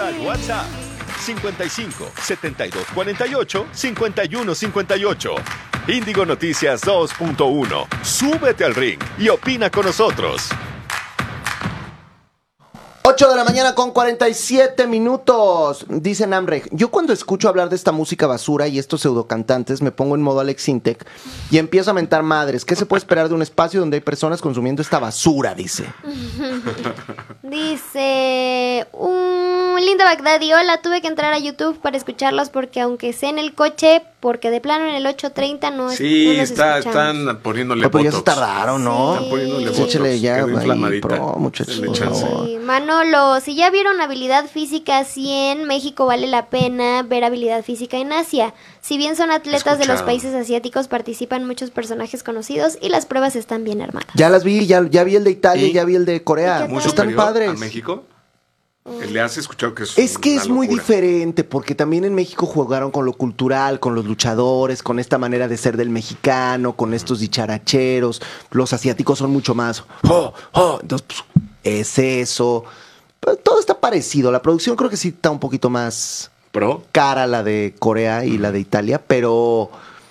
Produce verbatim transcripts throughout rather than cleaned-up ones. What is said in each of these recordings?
al WhatsApp cincuenta y cinco, setenta y dos cuarenta y ocho, cincuenta y uno cincuenta y ocho. Índigo Noticias dos punto uno. Súbete al ring y opina con nosotros. ocho de la mañana con cuarenta y siete minutos. Dice Namreg, yo cuando escucho hablar de esta música basura y estos pseudocantantes me pongo en modo Alex Intec y empiezo a mentar madres. ¿Qué se puede esperar de un espacio donde hay personas consumiendo esta basura? Dice. Dice un lindo Bagdadi, hola, tuve que entrar a YouTube para escucharlos porque aunque sea en el coche, porque de plano en el ocho treinta no es. Sí, no los está, escuchamos. están poniéndole Pero botox. ya se tardaron, ¿no? Sí. Están poniéndole Sí, botox. échale ya, quedó güey, inflamadita. pro, muchachos, Denle por chance. favor. Sí, Manolo, si ya vieron habilidad física cien, México vale la pena ver habilidad física en Asia. Si bien son atletas de los Escuchado. países asiáticos, participan muchos personajes conocidos y las pruebas están bien armadas. Ya las vi, ya, ya vi el de Italia, ¿Y? ya vi el de ¿Y Corea. qué Muy tal? Están superior padres. a México. Le has escuchado que es Es que una es muy locura. diferente, porque también en México jugaron con lo cultural, con los luchadores, con esta manera de ser del mexicano, con estos dicharacheros. Los asiáticos son mucho más. ¡Oh, oh! Entonces, pues, es eso. Pero todo está parecido. La producción creo que sí está un poquito más Pro. cara la de Corea y la de Italia, pero.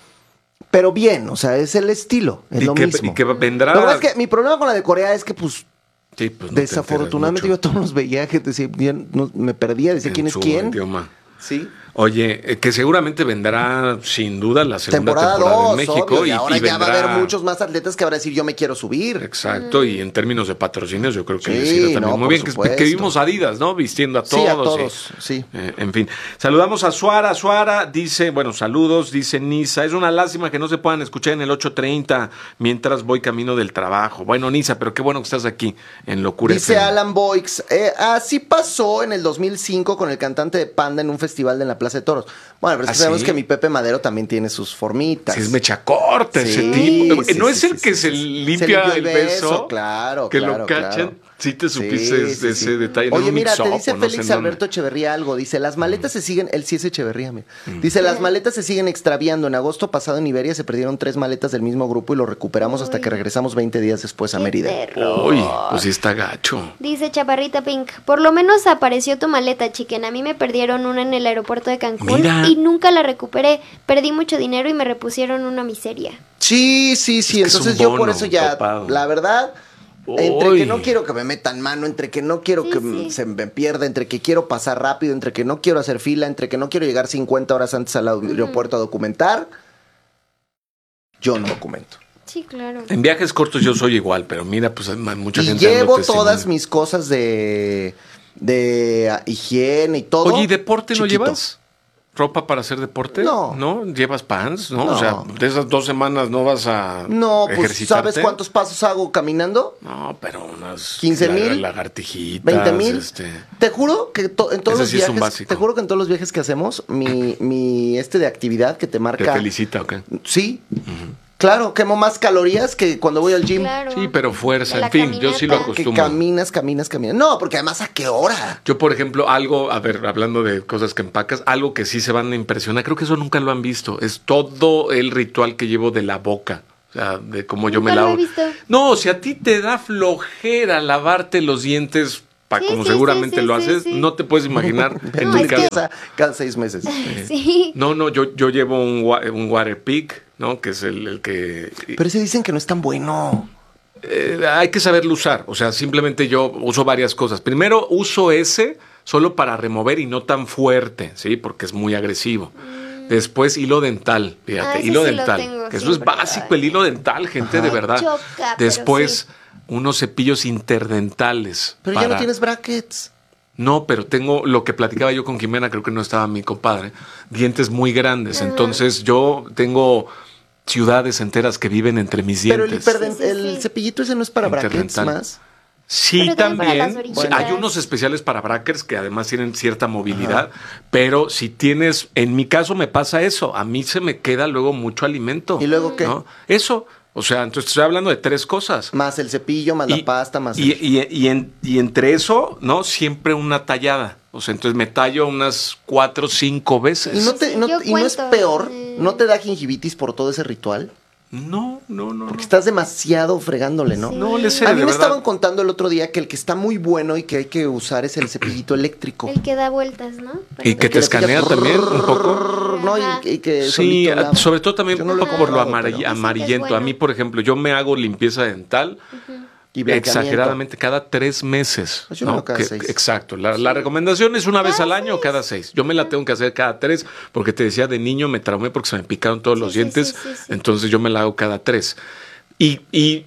Pero bien, o sea, es el estilo, es ¿Y lo qué, mismo. y qué vendrá? Lo que pasa es que mi problema con la de Corea es que, pues, Sí, pues, no te desafortunadamente yo enteras todos los veía que decía, ya no- me perdía, decía mucho quién en es su quién. idioma. Sí. Oye, eh, que seguramente vendrá sin duda la segunda Temporada temporada, dos, en México obvio, y, y, ahora y ya va a vendrá- haber muchos más atletas que van a decir yo me quiero subir. Exacto, y en términos de patrocinios yo creo que Sí, les irá también no, muy por bien. Que, supuesto. que vimos a Adidas, ¿no? Vistiendo a todos. Sí, a y- todos, sí. eh, en fin, saludamos a Suara. Suara dice, bueno, saludos, dice Nisa. Es una lástima que no se puedan escuchar en el ocho treinta mientras voy camino del trabajo. Bueno, Nisa, pero qué bueno que estás aquí en Locura Dice F M. Alan Boix, eh, así pasó en el dos mil cinco con el cantante de Panda en un festival de en la Plaza de Toros. Bueno, pero es ¿Ah, que sabemos sí? que mi Pepe Madero también tiene sus formitas. Si es mecha corta ese Sí, tipo. sí, ¿No sí, es sí, el sí, que sí, se sí. limpia Se limpió el beso? Claro, Que claro, lo cachan. claro. Sí te supiste Sí, de sí, ese sí. detalle. en Oye, un mira, te mix-up, dice o no sé Félix en dónde. Alberto Echeverría algo. Dice, las maletas se siguen... Él sí es Echeverría, mira. Dice, las maletas se siguen extraviando. En agosto pasado en Iberia se perdieron tres maletas del mismo grupo y lo recuperamos hasta que regresamos veinte días después a ¡Qué Mérida. terror! Uy, pues sí está gacho. Dice Chaparrita Pink, por lo menos apareció tu maleta, chiquen. A mí me perdieron una en el aeropuerto de Cancún Mira. y nunca la recuperé. Perdí mucho dinero y me repusieron una miseria. Sí, sí, sí. Es que es Entonces un yo por bono eso ya, topado. la verdad... Entre Uy. que no quiero que me metan mano, entre que no quiero Sí, que sí. se me pierda, entre que quiero pasar rápido, entre que no quiero hacer fila, entre que no quiero llegar cincuenta horas antes al aeropuerto a documentar, yo no documento. Sí, claro. En viajes cortos yo soy igual, pero mira, pues hay mucha Y gente dando llevo testimonio. todas mis cosas de, de ah, higiene y todo. Oye, ¿y deporte no chiquito. llevas? ¿Ropa para hacer deporte? No. ¿No? ¿Llevas pants? ¿No? No. O sea, de esas dos semanas no vas a No, pues ejercitarte. ¿sabes cuántos pasos hago caminando? No, pero unas... ¿quince la- mil? Lagartijitas. ¿veinte mil? Este... Te juro que to- en todos Ese los sí es un viajes, básico. te juro que en todos los viajes que hacemos, mi, mi este de actividad que te ¿Te marca. felicita o qué? Sí. Claro, quemo más calorías que cuando voy al gym. Claro. Sí, pero fuerza. De la En fin, yo sí lo caminata. Que acostumbro. caminas, caminas, caminas. No, porque además ¿a qué hora? Yo, por ejemplo, algo, a ver, hablando de cosas que empacas, algo que sí se van a impresionar, creo que eso nunca lo han visto, es todo el ritual que llevo de la boca. O sea, de cómo yo me Nunca lo lavo. he visto. No, si a ti te da flojera lavarte los dientes, pa, Sí, como sí, seguramente sí, sí, lo sí, haces, sí. no te puedes imaginar en No, mi es que- caso. Cada, cada seis meses. Sí. No, no, yo, yo llevo un, wa- un Waterpik, ¿no? Que es el, el que... Pero ese dicen que no es tan bueno. Eh, hay que saberlo usar. O sea, simplemente yo uso varias cosas. Primero, uso ese solo para remover y no tan fuerte, ¿sí? Porque es muy agresivo. Después, hilo dental, fíjate, Ah, ese hilo sí lo dental. tengo que eso es siempre. básico, el hilo dental, gente, de verdad. Choca, pero Después, sí. unos cepillos interdentales. Pero ya no para- tienes brackets. No, pero tengo lo que platicaba yo con Jimena, creo que no estaba mi compadre, dientes muy grandes. Entonces, yo tengo ciudades enteras que viven entre mis Pero dientes. el, hiperden- Sí, sí, el sí. cepillito ese no es para brackets Interdental. más. Sí, Pero también para las también. orillitas. Hay unos especiales para brackers que además tienen cierta movilidad, pero si tienes, en mi caso me pasa eso, a mí se me queda luego mucho alimento. ¿Y luego qué? ¿no? Eso, o sea, entonces estoy hablando de tres cosas. Más el cepillo, más la pasta, más y, el- y- y en- y entre eso, ¿no? Siempre una tallada. O sea, entonces me tallo unas cuatro o cinco veces. ¿Y no, te, Sí, no- yo y no es cuento. peor? Mm. ¿No te da gingivitis por todo ese ritual? No, no, no. Porque no. estás demasiado fregándole, ¿no? Sí. No, le sé, A de mí me verdad. estaban contando el otro día que el que está muy bueno y que hay que usar es el cepillito eléctrico. El que da vueltas, ¿no? Y que te le escanea pica también un poco. ¿no? Ajá. Y, y que Sí, solito lava. sobre todo también Yo no un lo he poco por lo comprado, amari- pero- amarillento. Dicen que es A mí, bueno. por ejemplo, yo me hago limpieza dental Y blanqueamiento. exageradamente cada tres meses. Pues yo me ¿no? hago cada Que- seis. Exacto. La, la recomendación es una vez Cada al año o cada seis. Yo me la tengo que hacer cada tres porque te decía, de niño me traumé porque se me picaron todos Sí, los sí, dientes. sí, sí, sí. Entonces yo me la hago cada tres. Y, y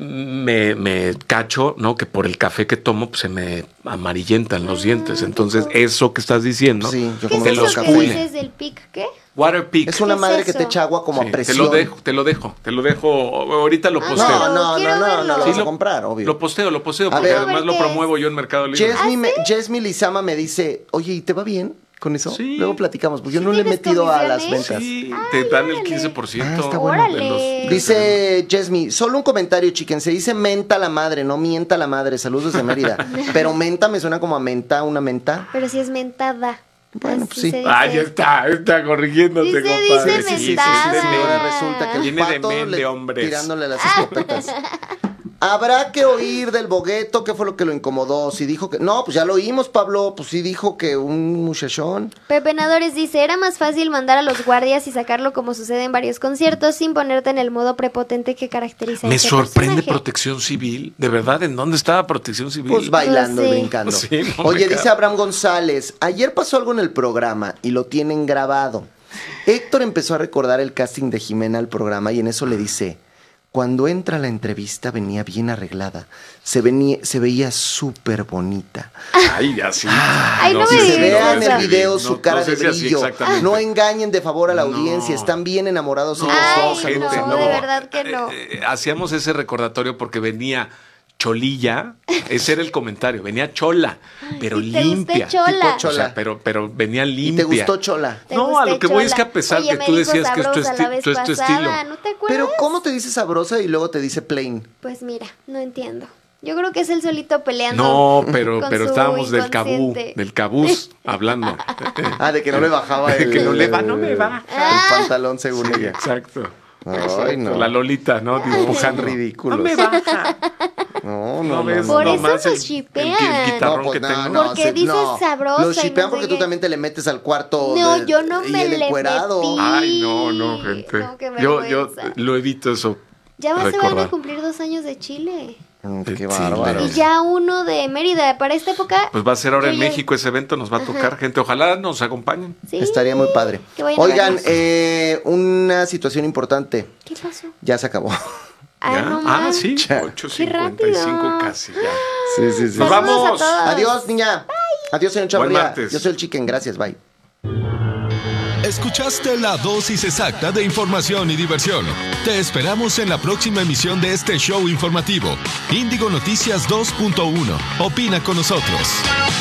me, me cacho, ¿no? Que por el café que tomo pues, se me amarillentan los dientes. Entonces eso que estás diciendo Sí, yo ¿Qué como es te mucho eso los que café. pule. dices del pic? ¿Qué? Water Peak. Es una ¿Qué es madre que eso? te echa agua como Sí, a te presión. lo dejo, te lo dejo, te lo dejo. Ahorita lo Ah, posteo. No, Pero no, no, quiero no, no verlo. lo Sí, vas a lo- comprar, obvio. Lo posteo, lo posteo, A porque ver. además A ver lo qué promuevo es. yo en Mercado Libre. Jasmine, me, Jasmine Lizama me dice, oye, ¿y te va bien con eso? Sí. Luego platicamos, porque yo no le he ¿Tienes metido a las comisiones? ventas. Sí, te dan el órale. quince por ciento. Ah, está bueno. de los- Dice Jasmine, solo un comentario, chiquen. Se dice menta la madre, no mienta la madre. Saludos desde Mérida. Pero menta me suena como a menta, una menta. Pero si es mentada. Bueno, Así sí. se dice. Ah, ya está, está corrigiéndote, Sí se compadre. dice Sí, sí, sí, mentada. sí, sí, sí. Ahora resulta que el Viene de pato men le- de hombres. tirándole las escopetas. Habrá que oír del Bogueto qué fue lo que lo incomodó. Si dijo que... No, pues ya lo oímos, Pablo. Pues sí dijo que un muchachón. Pepe Nadores dice, era más fácil mandar a los guardias y sacarlo como sucede en varios conciertos sin ponerte en el modo prepotente que caracteriza a Me ese sorprende personaje. Protección Civil. ¿De verdad? ¿En dónde estaba Protección Civil? Pues bailando Pues y sí. brincando. Sí, no Oye, me dice cabe. Abraham González, ayer pasó algo en el programa y lo tienen grabado. Héctor empezó a recordar el casting de Jimena al programa y en eso le dice, cuando entra a la entrevista venía bien arreglada, se, venía, se veía súper bonita. Ay, así. Ay, no me Si se digas vea en eso. el video su No, cara no sé de si así brillo, exactamente. no engañen de favor a la No. audiencia, están bien enamorados ellos Ay, dos. no, saludos, de amor. verdad que no. Eh, eh, hacíamos ese recordatorio porque venía Cholilla, ese era el comentario, venía chola, pero ¿y te limpia. gusté chola? Tipo O sea, chola. pero, pero venía ¿Y limpia. te gustó Chola? ¿Te No, gusté a lo que voy es que chola? a pesar Oye, que me tú dijo decías que es tu sabrosa la esti- vez tu- es tu pasada, estilo. ¿no te acuerdas? Pero ¿cómo te dice sabrosa y luego te dice plain? Pues mira, no entiendo. Yo creo que es el solito peleando. No, pero, con pero su estábamos del cabú, inconsciente. del cabús hablando. Ah, de que no le bajaba De el... que no le va, no me baja. El pantalón según ella. Exacto. Ay, no. La Lolita, ¿no? Dibujando. ridículos. No me baja. No, no, No no. ves no, Por no. eso nomás nos el, shippean. el, el guitarrón No, pues, que no, tengo. no, Porque se- dices no. sabrosa Los y shipean no porque sé tú qué. también te le metes al cuarto. No, de- yo no y me el le encuerado. metí. Ay, no, no, gente. No, qué yo, yo vergüenza. lo evito eso. Ya va, se van recordar. a cumplir dos años de Chile. Mm, Sí, Qué bárbaro. Y ya uno de Mérida. Para esta época. Pues va a ser ahora yo en ya- México ese evento, nos va a tocar gente. Ojalá nos acompañen. Sí, Estaría muy padre. que vayan a Oigan, vernos. eh, una situación importante. ¿Qué pasó? Ya se acabó. Ah, ¿Ya? no ah, más. sí. Ya. ocho cincuenta y rápido. cinco casi ya. Sí, sí, sí. Nos Saludos vamos. a todos. Adiós, niña. Adiós, señor Buen Chavarría. martes. Yo soy el Chicken. Gracias, bye. Escuchaste la dosis exacta de información y diversión. Te esperamos en la próxima emisión de este show informativo. Índigo Noticias dos punto uno. Opina con nosotros.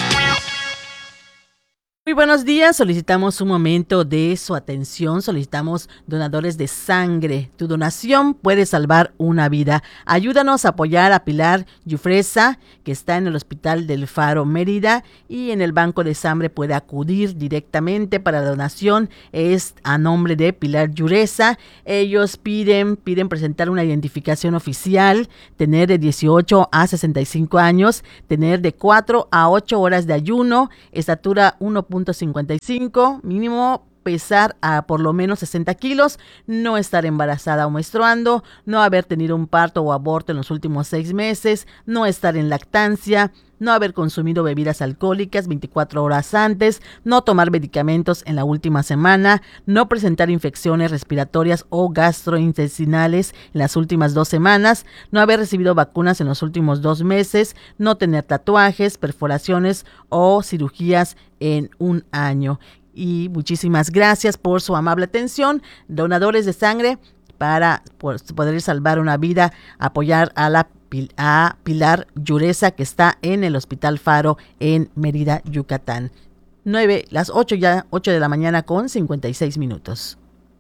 Muy buenos días, solicitamos un momento de su atención, solicitamos donadores de sangre. Tu donación puede salvar una vida. Ayúdanos a apoyar a Pilar Yufresa, que está en el Hospital del Faro, Mérida, y en el Banco de Sangre puede acudir directamente para la donación. Es a nombre de Pilar Yureza. Ellos piden, piden presentar una identificación oficial, tener de dieciocho a sesenta y cinco años, tener de cuatro a ocho horas de ayuno, estatura uno punto cincuenta y cinco, mínimo pesar a por lo menos sesenta kilos, no estar embarazada o menstruando, no haber tenido un parto o aborto en los últimos seis meses, no estar en lactancia, no haber consumido bebidas alcohólicas veinticuatro horas antes, no tomar medicamentos en la última semana, no presentar infecciones respiratorias o gastrointestinales en las últimas dos semanas, no haber recibido vacunas en los últimos dos meses, no tener tatuajes, perforaciones o cirugías en un año. Y muchísimas gracias por su amable atención, donadores de sangre, para poder salvar una vida, apoyar a la a Pilar Yureza, que está en el Hospital Faro en Mérida, Yucatán. nueve, las ocho ya, ocho de la mañana con cincuenta y seis minutos.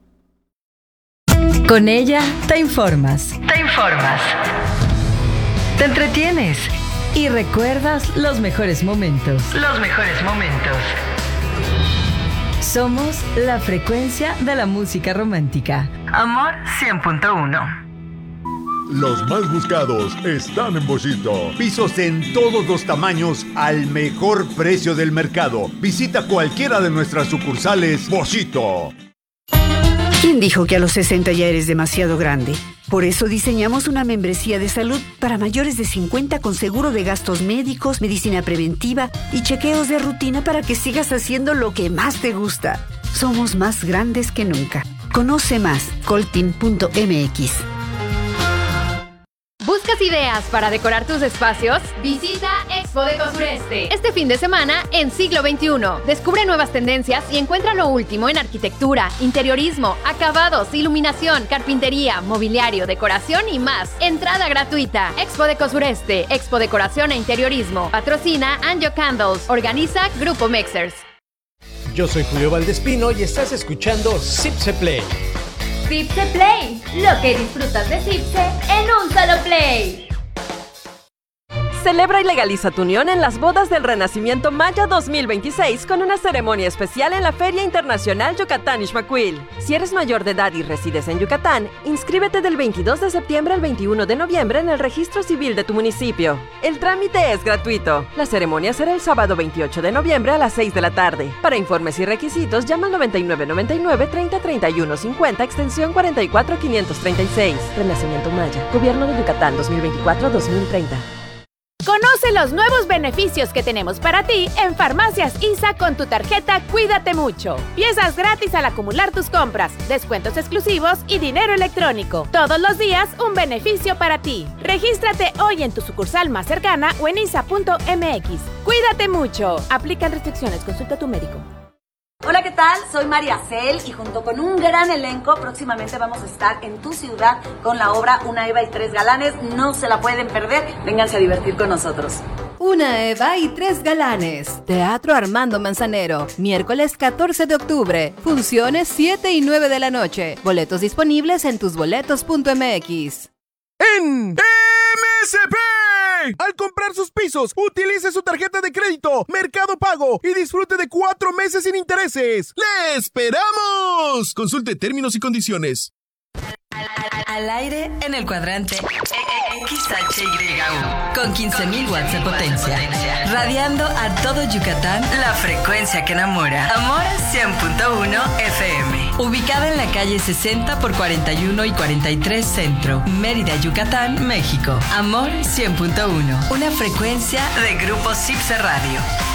Con ella te informas. Te informas. Te entretienes. Y recuerdas los mejores momentos. Los mejores momentos. Somos la frecuencia de la música romántica. Amor cien punto uno. Los más buscados están en Boschito. Pisos en todos los tamaños al mejor precio del mercado. Visita cualquiera de nuestras sucursales Boschito. ¿Quién dijo que a los sesenta ya eres demasiado grande? Por eso diseñamos una membresía de salud para mayores de cincuenta con seguro de gastos médicos, medicina preventiva y chequeos de rutina para que sigas haciendo lo que más te gusta. Somos más grandes que nunca. Conoce más, colteam punto m x. ¿Buscas ideas para decorar tus espacios? Visita Expodeco Sureste este fin de semana en Siglo veintiuno. Descubre nuevas tendencias y encuentra lo último en arquitectura, interiorismo, acabados, iluminación, carpintería, mobiliario, decoración y más. Entrada gratuita. Expodeco Sureste, Expo Decoración e Interiorismo. Patrocina Anjo Candles. Organiza Grupo Mexers. Yo soy Julio Valdespino y estás escuchando Zipse Play. Zipse Play, lo que disfrutas de Zipse en un solo play. Celebra y legaliza tu unión en las bodas del Renacimiento Maya dos mil veintiséis con una ceremonia especial en la Feria Internacional Yucatán Ixmaquil. Si eres mayor de edad y resides en Yucatán, inscríbete del veintidós de septiembre al veintiuno de noviembre en el registro civil de tu municipio. El trámite es gratuito. La ceremonia será el sábado veintiocho de noviembre a las seis de la tarde. Para informes y requisitos, llama al noventa y nueve noventa y nueve treinta treinta y uno cincuenta, extensión cuarenta y cuatro quinientos treinta y seis. Renacimiento Maya, Gobierno de Yucatán dos mil veinticuatro a dos mil treinta. Conoce los nuevos beneficios que tenemos para ti en Farmacias I S A con tu tarjeta Cuídate Mucho. Piezas gratis al acumular tus compras, descuentos exclusivos y dinero electrónico. Todos los días un beneficio para ti. Regístrate hoy en tu sucursal más cercana o en isa punto m x. Cuídate mucho. Aplican restricciones. Consulta a tu médico. Hola, ¿qué tal? Soy María Cel y junto con un gran elenco próximamente vamos a estar en tu ciudad con la obra Una Eva y Tres Galanes. No se la pueden perder. Vénganse a divertir con nosotros. Una Eva y Tres Galanes. Teatro Armando Manzanero. Miércoles catorce de octubre. Funciones siete y nueve de la noche. Boletos disponibles en tusboletos punto m x. En M S P. Al comprar sus pisos, utilice su tarjeta de crédito Mercado Pago y disfrute de cuatro meses sin intereses. ¡Le esperamos! Consulte términos y condiciones. Al aire en el cuadrante X H Y U con quince mil watts de potencia, radiando a todo Yucatán la frecuencia que enamora. Amor cien punto uno F M, ubicada en la calle sesenta por cuarenta y uno y cuarenta y tres Centro, Mérida, Yucatán, México. Amor cien punto uno, una frecuencia de Grupo Zipse Radio.